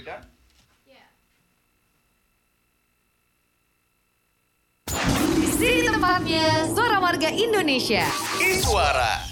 kan? Di sini tempatnya Suara Warga Indonesia. Iswara.